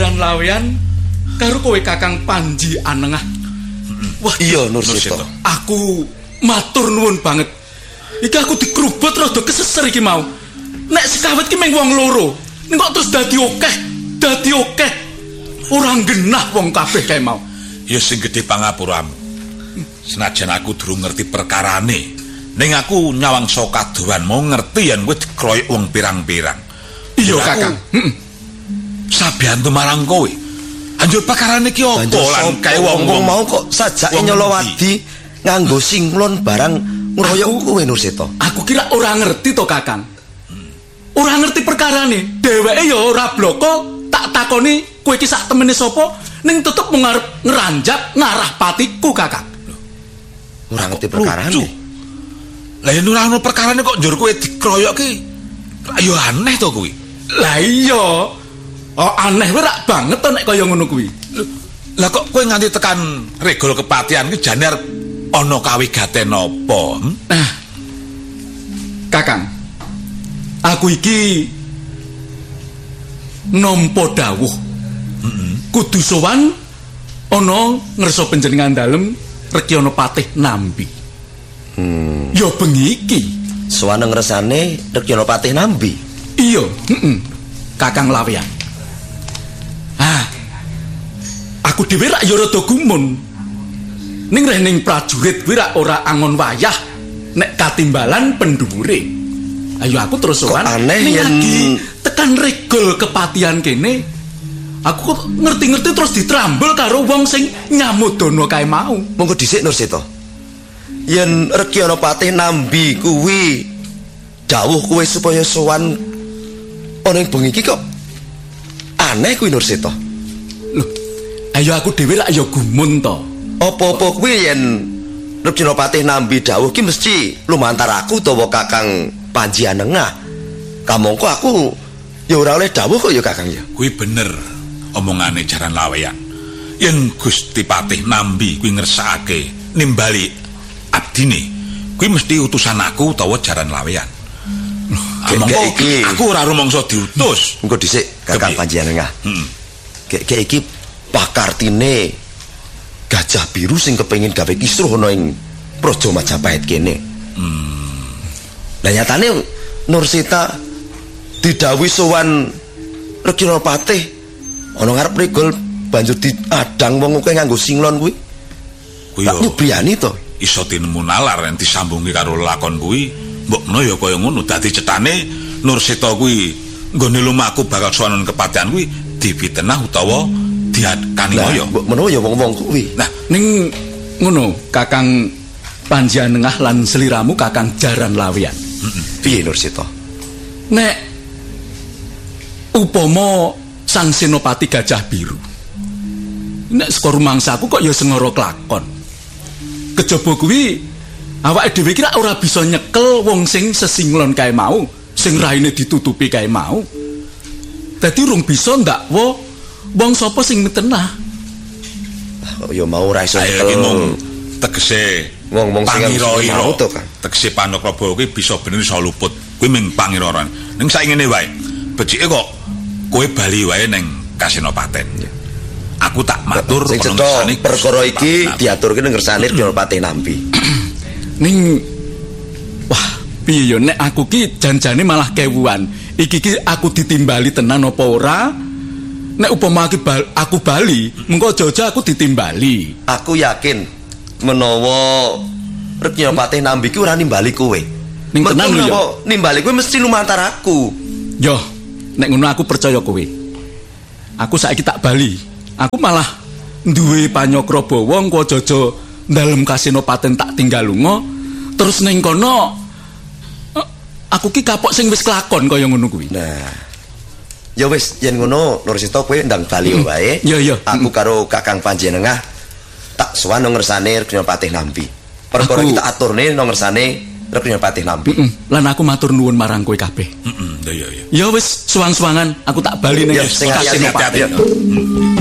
Jaran Lawean karo kowe Kakang Panji Anengah. Wah, iya Nursito. Aku matur nuwun banget. Iki aku dikrubut rada keseser iki mau. Nek sekawit ki mung wong loro. Ning kok terus dadi akeh. Ora genah wong kabeh kae mau. Ya sing gedhe pangapuramu. Senajan aku durung ngerti perkarane, ning aku nyawangsa kadohan mau ngerti yen kowe dikroyok wong pirang-pirang. Iya, Kakang. Sabiyantu marang kowe. Anjur perkarane ki opo lan kae wong-wong mau kok sajake nyolowadi nganggo singlon barang ngroyok kowe Nursito. Aku kira ora ngerti to, Kakang. Ora ngerti perkarane. Dheweke ya ora bloko, tak takoni kowe iki sak temene sapa ning tetep mung arep ngeranjak ngarah patiku, Kakang. Ora ngerti perkarane. Lah yen ora ono perkarane kok njur kowe dikroyok ki. Ya aneh to kuwi. Lah iya. Oh aneh ora banget to nek kaya ngono kuwi. Lah kok kowe nganti tekan regol kepatihan ki jane arep ana kawigaten apa? Nah. Kakang. Aku iki nampa dawuh. Kudu sowan ana ngersa panjenengan dalem Rekyana Patih Nambi. Ya bengi iki Sowan ngersane Rekyana Patih Nambi. Iya, Kakang Lawean. Aku dhewe rak ya rada gumun. Ning rening prajurit kuwi rak ora angon wayah nek katimbalan pendhuwure. Ayo aku terus sowan ning lagi tekan regol kepatihan kene. Aku kok ngerti-ngerti terus ditrambel karo wong sing nyamudana kae mau. Monggo dhisik Nursito. Yen Rekyana Patih Nambi kuwi dawuh kowe supaya sowan ana ing bengi iki kok aneh kuwi Nursito. Loh, ayo aku dhewe lak ya gumun to. Apa-apa kuwi yen Rekyana Patih Nambi dawuh ki mesti lumantar aku utawa Kakang Panji Anengah. Kamangka aku ya ora oleh dawuh kok ya Kakang ya. Kuwi bener omongane Jaran Lawean. Yen Gusti Patih Nambi kuwi ngersakake nimbali abdine, kuwi mesti utusan aku utawa Jaran Lawean. Aku ora rumangsa diutus. Engko dhisik Kakang Panji Anengah. Kek iki pakartine Gajah Biru sing kepengin gawe kisruh ana ing Praja Majapahit kene. Lah nyatane Nursita didhawuhi sowan Rekyana Patih ana ngarep regol banjur diadang wong akeh nganggo singlon kuwi. Kuwi yo nyubriyani to. Iso tinemu nalar yen disambungi karo lakon kuwi. Mbok menawa ya kaya ngono dadi cetane Nursita kuwi nggone lumaku bakal sowan kepatihan kuwi dipitenah utawa diadkani kaya. Mbok menawa ya wong-wong kuwi. Nah, ning ngono Kakang Panji Anengah lan seliramu Kakang Jaran Lawean. Piye Nursita? Nek upama Sang Senopati Gajah Biru. Nek saka rumangsaku kok ya sengara klakon. Kejaba kuwi awake dhewe kira ora bisa nyekel wong sing sesinglon kae mau, sing raine ditutupi kae mau. Dadi urung bisa ndakwa wong sapa sing mitenah. Ya mau ora iso nyekel tegese wong-wong sing mau to kan. Tegese Panokraba kuwi bisa bener iso luput. Kuwi ming pangiran. Ning saiki ngene wae. Becike kok kowe bali wae ning Kasenopaten. Aku tak matur ngersane perkara iki diaturke ning ngersane Rekyana Patih Nambi. Ning wah, piye yo nek aku ki janjane malah kewuan. Iki ki aku ditimbali tenan apa ora? Nek upama aku bali, mengko aja aku ditimbali. Aku yakin menawa Rekyana Patih Nambi ki ora nimbali kowe. Ning tenan yo. Nimbali kowe mesti lumantar aku. Yo, nek ngono aku percaya kowe. Aku saiki tak bali. Aku malah duwe panyokra bawa engko aja dalem Kasenopaten tak tinggal lunga. Terus ning kono aku ki kapok sing wis kelakon kaya ngono kuwi. Nah. Ya wis yen ngono Nursita kowe ndang bali wae. Iya. Aku karo Kakang Panji Anengah tak sowan nang ngersane Rekyana Patih Nambi. Perkara kita aturne nang ngersane Rekyana Patih Nambi. Lan aku matur nuwun marang kowe kabeh. Ya. Ya wis suwang-suwangan aku tak bali ning Kasenopaten.